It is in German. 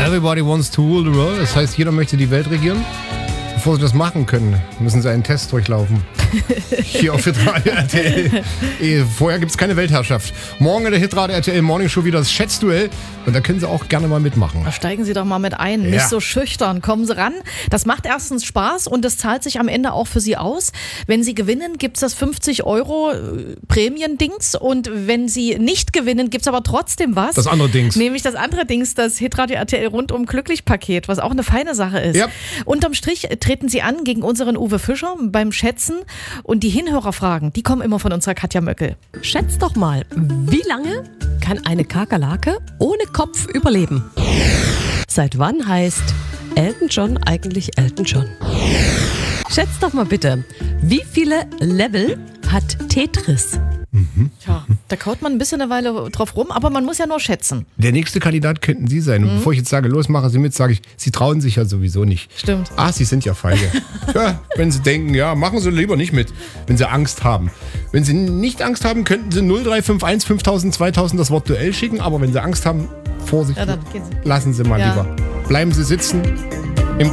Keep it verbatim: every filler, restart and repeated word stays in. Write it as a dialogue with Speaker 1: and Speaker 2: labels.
Speaker 1: Everybody wants to rule the world. Das heißt, jeder möchte die Welt regieren. Bevor sie das machen können, müssen sie einen Test durchlaufen. Hier auf Hitradio R T L. Vorher gibt es keine Weltherrschaft. Morgen in der Hitradio R T L Morning Show wieder das Schätzduell. Und da können Sie auch gerne mal mitmachen.
Speaker 2: Da steigen Sie doch mal mit ein. Ja. Nicht so schüchtern. Kommen Sie ran. Das macht erstens Spaß und das zahlt sich am Ende auch für Sie aus. Wenn Sie gewinnen, gibt es das fünfzig Euro Prämiendings. Und wenn Sie nicht gewinnen, gibt es aber trotzdem was.
Speaker 1: Das andere Dings.
Speaker 2: Nämlich das andere Dings, das Hitradio R T L Rundum Glücklich Paket, was auch eine feine Sache ist. Ja. Unterm Strich treten Sie an gegen unseren Uwe Fischer beim Schätzen. Und die Hinhörerfragen, die kommen immer von unserer Katja Möckel.
Speaker 3: Schätz doch mal, wie lange kann eine Kakerlake ohne Kopf überleben? Seit wann heißt Elton John eigentlich Elton John? Schätz doch mal bitte, wie viele Level hat Tetris?
Speaker 2: Mhm. Tja, da kaut man ein bisschen eine Weile drauf rum, aber man muss ja nur schätzen.
Speaker 1: Der nächste Kandidat könnten Sie sein. Und mhm. bevor ich jetzt sage, los, machen Sie mit, sage ich, Sie trauen sich ja sowieso nicht.
Speaker 2: Stimmt.
Speaker 1: Ach, Sie sind ja feige. Ja, wenn Sie denken, ja, machen Sie lieber nicht mit, wenn Sie Angst haben. Wenn Sie nicht Angst haben, könnten Sie null drei fünf eins fünftausend zweitausend das Wort Duell schicken, aber wenn Sie Angst haben, Vorsicht, ja, dann gehen Sie. Lassen Sie mal ja. lieber. Bleiben Sie sitzen.